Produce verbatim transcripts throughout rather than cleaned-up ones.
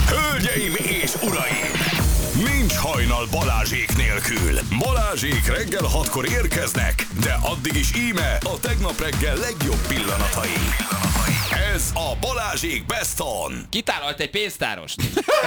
Hölgyeim és uraim! Nincs hajnal Balázsék nélkül. Balázsék reggel hatkor érkeznek, de addig is íme a tegnap reggel legjobb pillanatai. Ez a Balázsék Best On. Kitálalt egy pénztárost.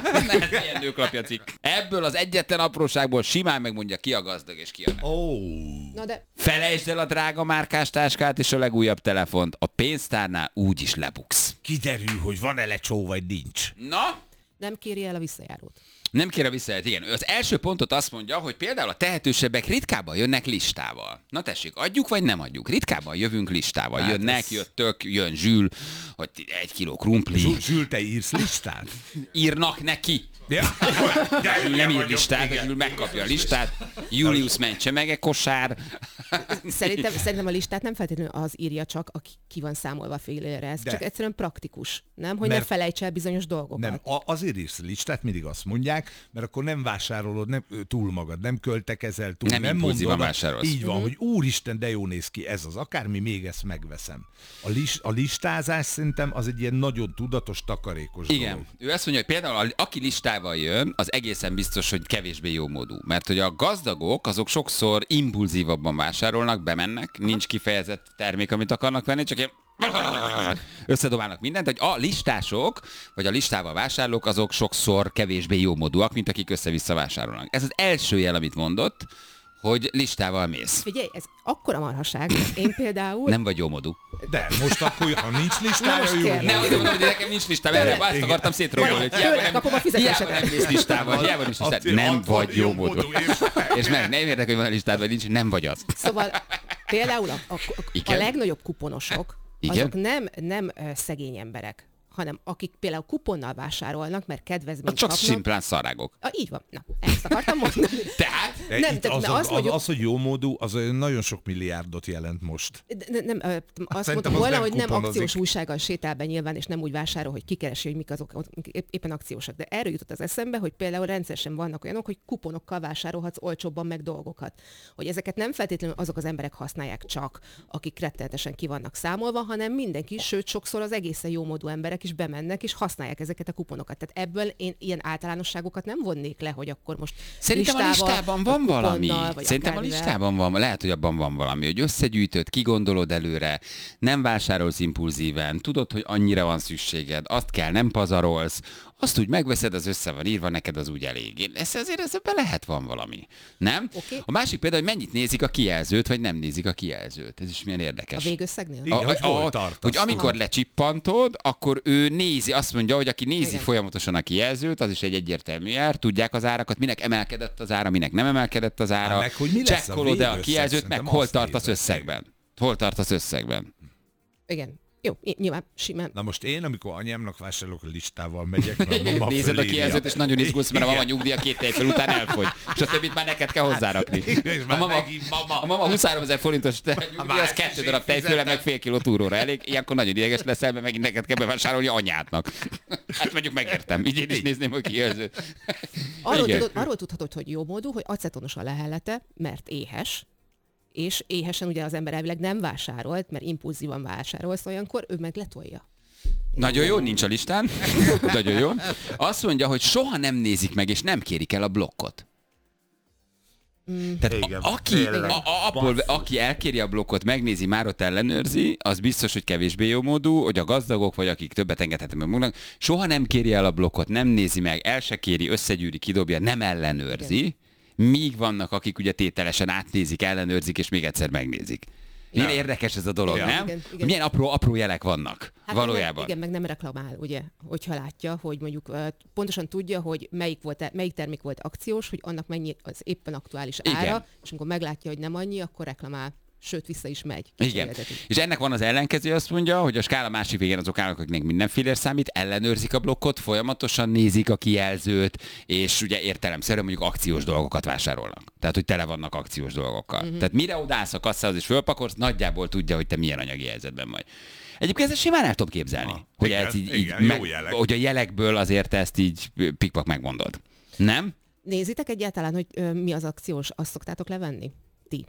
Ez ilyen nőklapja cikk. Ebből az egyetlen apróságból simán megmondja, ki a gazdag és ki a nem. Oh. Na de... Felejtsd el a drága márkás táskát és a legújabb telefont. A pénztárnál úgyis lebuksz. Kiderül, hogy van-e lecsó, vagy nincs. Na? Nem kéri el a visszajárót. Nem kér a visszajelzést, igen. Ő az első pontot azt mondja, hogy például a tehetősebbek ritkában jönnek listával. Na tessék, adjuk vagy nem adjuk? Ritkában jövünk listával. Hát Jönnek, ez... jöttök, jön Zsül, hogy egy kiló krumpli. Zsül, Zsül, te írsz listát? Írnak neki. Ja. Zsül nem ír listát, Zsül megkapja a listát. Julius mentsemege kosár. Szerintem, szerintem a listát nem feltétlenül az írja csak, aki ki van számolva félére. Ez De. csak egyszerűen praktikus, nem? Hogy Mert- ne felejts el bizonyos dolgokat. Nem, a- azért írsz listát, mindig azt mondják, mert akkor nem vásárolod nem, túl magad, nem költekezel túl, Nem nem impulzívan mondod, vásárolsz. Így van, Uh-huh. hogy úristen, de jó néz ki ez az, akármi, még ezt megveszem. A, lis- a listázás szerintem az egy ilyen nagyon tudatos, takarékos Igen. dolog. Ő azt mondja, hogy például aki listával jön, az egészen biztos, hogy kevésbé jó módú. Mert hogy a gazdagok, azok sokszor impulzívabban vásárolnak, bemennek, nincs kifejezett termék, amit akarnak venni, csak ilyen összedobálnak mindent, hogy a listások, vagy a listával vásárlók, azok sokszor kevésbé jó módúak, mint akik össze-vissza vásárolnak. Ez az első jel, amit mondott, hogy listával mész. Figyelj, ez akkora marhaság. Én például... Nem vagy jó módú. De most akkor, ha nincs Na listája, most jó. kérlek. Ne azért mondom, hogy nekem nincs listám, erre azt akartam szétromolni, hogy hiába Tőle nem, kapom a hiába fizetéseket. nem mész listával, hiába nincs listával. Azért Nem ott vagy van jó módú. és- És meg nem érdekel, hogy van a listád, vagy nincs, nem vagy az. Szóval például a, a, a, a Igen. legnagyobb kuponosok, Igen. azok nem, nem ö, szegény emberek, hanem akik például kuponnal vásárolnak, mert kedvezményt Csak kapnak. simplán szarágok. Ah, így van. Na, ezt akartam mondani. Tehát? De Nem, itt tehát az, na, az, azt az, mondjuk- az, hogy jó módú, az olyan nagyon sok milliárdot jelent most. De, de, nem, ö, azt szerintem mondtam az volna, nem hogy nem kuponozik. akciós újsággal sétál be nyilván, és nem úgy vásárol, hogy kikeresi, hogy mik azok épp- éppen akciósak. De erről jutott az eszembe, hogy például rendszeresen vannak olyanok, hogy kuponokkal vásárolhatsz olcsóbban meg dolgokat. Hogy ezeket nem feltétlenül azok az emberek használják csak, akik rettenetesen ki vannak számolva, hanem mindenki, sőt sokszor az egészen jómódú emberek is bemennek, és használják ezeket a kuponokat. Tehát ebből én ilyen általánosságokat nem vonnék le, hogy akkor most Szerintem a listával, listában vagy van valami. kuponnal, vagy Szerintem a akármivel. listában van, lehet, hogy abban van valami, hogy összegyűjtöd, kigondolod előre, nem vásárolsz impulzíven, tudod, hogy annyira van szükséged, azt kell, nem pazarolsz, azt úgy megveszed, az össze van írva, neked az úgy elég. Én- Ez azért ebben lehet van valami. Nem? Oké. A másik például, hogy mennyit nézik a kijelzőt, vagy nem nézik a kijelzőt. Ez is milyen A érdekes. végösszegnél? Igen, hogy hol a, tartasz. hogy amikor lecsippantod, akkor ő nézi, azt mondja, hogy aki nézi Igen. folyamatosan a kijelzőt, az is egy egyértelmű jár, tudják az árakat, minek emelkedett az ára, minek nem emelkedett az ára. Há, meg hogy mi lesz a Csekkolod-e a végösszeg, kijelzőt, meg szerintem hol azt tart az nézed meg. összegben. Hol tart az összegben. Igen. Jó, í- nyilván simán. Na most én, amikor anyámnak vásárolok, listával megyek, mert a mama Nézed a fölírja. kijelzőt, és nagyon izgulsz, mert a mama Igen. nyugdíja két év után elfogy. És a többit már neked kell hozzárakni. És A már mama, megint mama. a mama huszonháromezer forintos nyugdíj, az másik kettő is darab tejfőle, fizetem. meg fél kiló túróra elég. Ilyenkor nagyon ideges leszel, mert megint neked kell bevásárolni anyádnak. Hát mondjuk megértem. Így én is nézném a kijelzőt. Arról, Igen. tudod, arról tudhatod, hogy jó módú, hogy acetonos a lehellete, mert éhes, és éhesen ugye az ember elvileg nem vásárolt, mert impulzívan vásárolsz olyankor, ő meg letolja. Nagyon jó, nincs a listán. Nagyon jó. Azt mondja, hogy soha nem nézik meg, és nem kérik el a blokkot. Tehát Igen, a, aki, tényleg. a, a, abból, aki elkéri a blokkot, megnézi, már ott ellenőrzi, az biztos, hogy kevésbé jó módú, hogy a gazdagok, vagy akik többet engedhetnek meg maguknak, soha nem kéri el a blokkot, nem nézi meg, el se kéri, összegyűri, kidobja, nem ellenőrzi. Míg vannak, akik ugye tételesen átnézik, ellenőrzik, és még egyszer megnézik. Milyen Ja. érdekes ez a dolog, Ja. nem? Igen, igen. Milyen apró, apró jelek vannak Hát valójában. Meg, igen, meg nem reklamál, ugye, hogyha látja, hogy mondjuk uh, pontosan tudja, hogy melyik, volt, melyik termék volt akciós, hogy annak mennyi az éppen aktuális Igen. ára, és amikor meglátja, hogy nem annyi, akkor reklamál. Sőt, vissza is megy. Igen. Érted? És ennek van az ellenkező, azt mondja, hogy a skála másik végén azok állnak, akiknek mindenféle számít, ellenőrzik a blokkot, folyamatosan nézik a kijelzőt, és ugye értelemszerűen mondjuk akciós dolgokat vásárolnak. Tehát, hogy tele vannak akciós dolgokkal. Uh-huh. Tehát mire odállsz a kasszához és fölpakolsz, nagyjából tudja, hogy te milyen anyagi helyzetben vagy. Egyébként ezt simán el tudom képzelni, Ah, hogy, igen, ez így, igen, így jó meg, jelek. hogy a jelekből azért ezt így pikpak megmondod. Nem? Nézitek egyáltalán, hogy ö, mi az akciós, azt szoktátok levenni? Ti.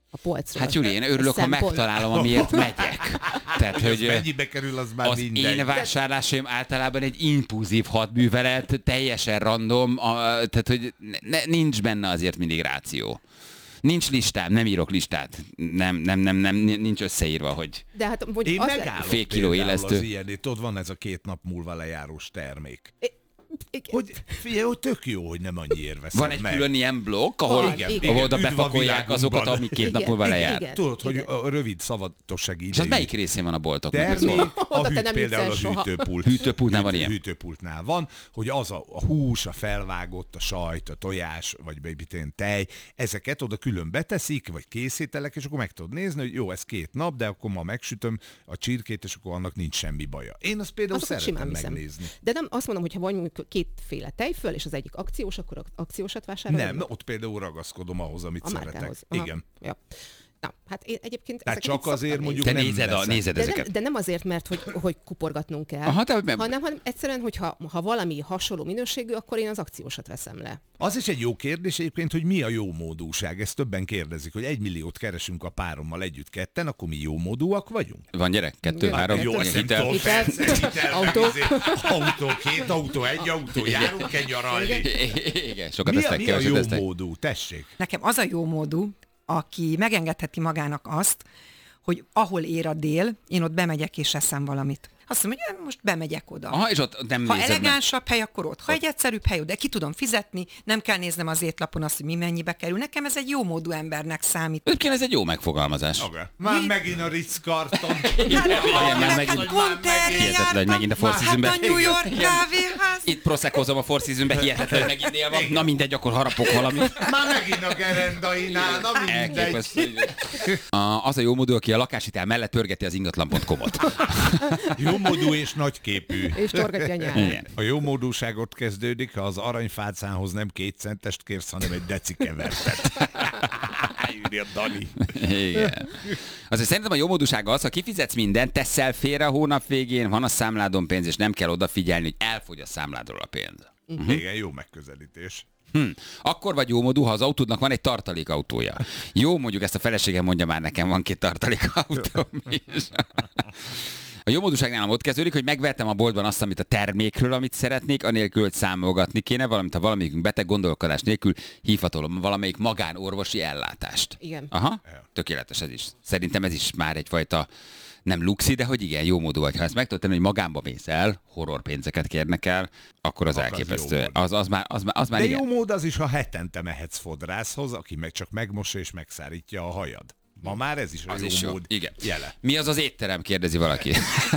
a polcról. Hát Júli, én örülök, ha Szempont. megtalálom, amiért megyek. Tehát, Hogy hogy mennyibe kerül, az már az mindegy. én vásárlásaim általában egy impulzív hadművelet, teljesen random, a, tehát hogy ne, nincs benne azért mindig ráció. Nincs listám, nem írok listát. Nem, nem, nem, nem nincs összeírva, hogy De hát mondjuk Én az le- megállok fél kiló például élesztő. az ilyen, tudod, van ez a két nap múlva lejárós termék. Igen. Hogy figyelj, hogy tök jó, hogy nem annyiért veszem van egy meg. külön ilyen blokk, ahol, Van, igen, igen. ahol oda Üdv a bepakolják azokat, világunkban. amik két Igen, nap múlva igen, lejár. igen. Tudod, hogy Igen. a rövid szavatossági És az idejű melyik részén van a boltoknak? termék, a Oda te hűt, nem például a jutsz el soha. hűtőpult. Hűtőpultnál van ilyen? Hűtőpultnál van, hogy az a, a hús, a felvágott, a sajt, a tojás, vagy bejbitén tej, ezeket oda külön beteszik, vagy készítelek, és akkor meg tudod nézni, hogy jó, ez két nap, de akkor ma megsütöm a csirkét, és akkor annak nincs semmi baja. Én azt például Azokat szeretem simán viszem. megnézni. De nem azt mondom, hogy ha van mondjuk kétféle tejföl, és az egyik akciós, akkor akciósat vásárolom. Nem, ott például ragaszkodom ahhoz, amit a szeretek. márkához. Aha. Igen. Ja. Na, hát én egyébként Tehát ezeket csak így azért szoktam mondjuk Te nem nézed, a, veszek. nézed De ezeket. nem, de nem azért, mert hogy, hogy kuporgatnunk kell, Aha, de meg- hanem, hanem egyszerűen, hogyha ha valami hasonló minőségű, akkor én az akciósat veszem le. Az is egy jó kérdés egyébként, hogy mi a jó módúság. Ezt többen kérdezik, hogy egy milliót keresünk a párommal együtt ketten, akkor mi jó módúak vagyunk? Van gyerek? Kettő, Ja, három? kettő. Jó, Hitel? ezt nem tudom, Hitel. persze, hitel, Autó. meg izé, autó, két autó, egy autó, járunk-e nyaralni? Igen, sokat Mi a, tesznek, mi a keveset jó tesznek. módú? Tessék. Nekem az a jó módú, aki megengedheti magának azt, hogy ahol ér a dél, én ott bemegyek és eszem valamit. Azt mondom, hogy most bemegyek oda. Aha, és ott nem Ha nézed meg. elegánsabb hely, akkor ott. Ha egy egyszerűbb hely, de ki tudom fizetni, nem kell néznem az étlapon azt, hogy mi mennyibe kerül. Nekem ez egy jó módú embernek számít. Egyébként ez egy jó megfogalmazás. Már megint a Ritz karton. Igen, már megint- Konterre Hihetetlen, hogy megint a Four Seasonben. Hát a New York kávéház. Itt proseckozom a Four Seasonbe, hihetetlen, hogy megint dél van. Na mindegy, akkor harapok valamit. Már megint a gerendainál, na mindegy. Elképesztő. A- Az a jó módú, aki a lakáshitel mellett törgeti az ingatlan pont com-ot. Jó módú és nagyképű. És torgatja a nyárat. Igen. A jó módúság ott kezdődik, ha az aranyfácánhoz nem két centest kérsz, hanem egy deci kevertet. Írja Dani. Igen. Azért szerintem a jó módúság az, ha kifizetsz mindent, teszel félre a hónap végén, van a számládon pénz, és nem kell odafigyelni, hogy elfogy a számládról a pénz. Uh-huh. Igen, jó megközelítés. Hm. Akkor vagy jó módú, ha az autódnak van egy tartalékautója. Jó, mondjuk ezt a feleségem mondja már nekem, van két tartalékautóm is. A jó módúság nálam ott kezdődik, hogy megvettem a boltban azt, amit a termékről, amit szeretnék, anélkül, hogy számolgatni kéne, valamint ha valamelyikünk beteg, gondolkodás nélkül hívhatom valamelyik magánorvosi ellátást. Igen. Aha, tökéletes ez is. Szerintem ez is már egyfajta nem luxi, de hogy igen, jó módú vagy. Ha ezt meg tudod tenni, hogy magánba mész el, horror pénzeket kérnek el, akkor az Akkor az elképesztő. jó mód. Az, az, már, az, már, az már De igen. jó mód az is, ha hetente mehetsz fodrászhoz, aki meg csak megmossa és megszárítja a hajad. Ma már ez is a Az jó is jó. mód Igen. jele. Mi az az étterem, kérdezi valaki.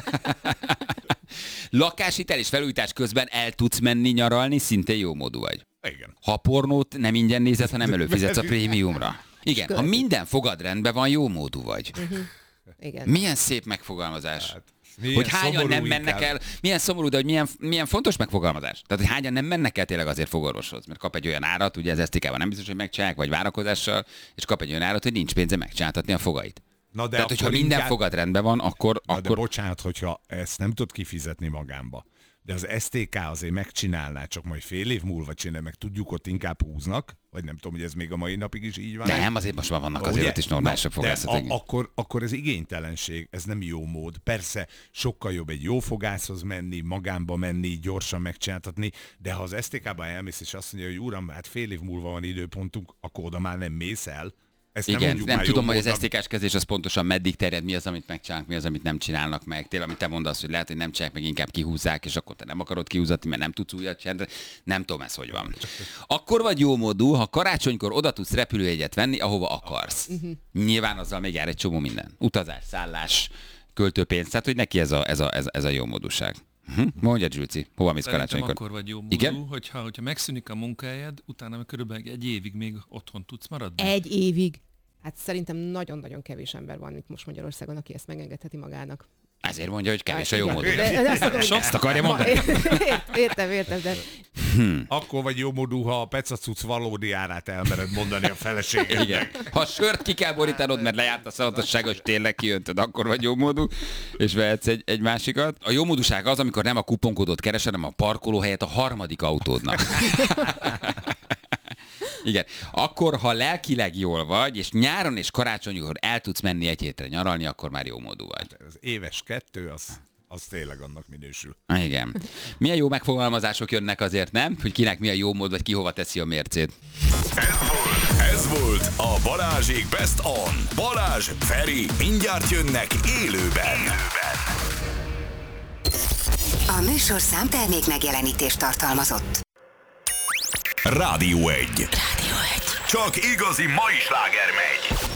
Lakáshitel és felújítás közben el tudsz menni nyaralni, szintén jó módú vagy. Igen. Ha pornót nem ingyen nézed, hanem előfizetsz a prémiumra. Igen, ha minden fogad rendben van, jó módú vagy. Igen. Milyen szép megfogalmazás. Milyen Hogy hányan szomorú nem mennek inkább. el, milyen szomorú, de hogy milyen, milyen fontos megfogalmazás. Tehát, hogy hányan nem mennek el tényleg azért fogorvoshoz, mert kap egy olyan árat, ugye ez esztikában nem biztos, hogy megcsinálják, vagy várakozással, és kap egy olyan árat, hogy nincs pénze megcsináltatni a fogait. Na de Tehát, hogyha akkor minden inkább- fogad rendben van, akkor... Na de akkor... bocsánat, hogyha ezt nem tud kifizetni magánba, de az es té ká azért megcsinálná, csak majd fél év múlva csinál, meg tudjuk, ott inkább húznak, vagy nem tudom, hogy ez még a mai napig is így van. Nem, azért most már vannak Ugye? azért ott is normálisabb Na, de fogászatok. a- akkor, akkor ez igénytelenség, ez nem jó mód. Persze sokkal jobb egy jó fogászhoz menni, magánba menni, gyorsan megcsináltatni, de ha az es té ká-ba elmész és azt mondja, hogy uram, hát fél év múlva van időpontunk, akkor oda már nem mész el. Ezt Igen, mondjuk nem már tudom, jó hogy az módnak. es té ká-s kezdés az pontosan meddig terjed, mi az, amit megcsinálnak, mi az, amit nem csinálnak meg. Tényleg, amit te mondasz, hogy lehet, hogy nem csinálják, meg inkább kihúzzák, és akkor te nem akarod kihúzatni, mert nem tudsz újat csinálni. Nem tudom, ez hogy van. Akkor vagy jó módú, ha karácsonykor oda tudsz repülőjegyet venni, ahova akarsz. Nyilván azzal még jár egy csomó minden. Utazás, szállás, költőpénz, tehát hogy neki ez a, ez a, ez a, ez a jó módúság. Uh-huh. Mondja, Zsülci, hova mész Szerintem karácsonykor? akkor vagy jó módú, Igen? hogyha, hogyha megszűnik a munkahelyed, utána körülbelül egy évig még otthon tudsz maradni. Egy évig. Hát szerintem nagyon-nagyon kevés ember van itt most Magyarországon, aki ezt megengedheti magának. Ezért mondja, hogy kevés a Igen. jó módú. De- de azt akarom, hogy- Azt akarja mondani. Ért- Értem, értem, de Akkor vagy jó módú, ha a pecacuc valódi árát elmered mondani a feleségednek. Igen. Ha a sört ki kell borítanod, mert lejárt a szavatossága, és tényleg kijöntöd, akkor vagy jó módú, és vehetsz egy, egy másikat. A jó módúság az, amikor nem a kuponkódot keresed, hanem a parkolóhelyet a harmadik autódnak. Igen. Akkor, ha lelkileg jól vagy, és nyáron és karácsonykor el tudsz menni egy hétre nyaralni, akkor már jó módú vagy. Az éves kettő, az, az tényleg annak minősül. Igen. Milyen jó megfogalmazások jönnek azért, nem? Hogy kinek mi a jó mód, vagy ki hova teszi a mércét. Ez volt a Balázsék Best On. Balázs, Feri, mindjárt jönnek élőben. A műsorszám termék megjelenítést tartalmazott. Rádió egy. Rádió egy. Csak igazi mai sláger megy.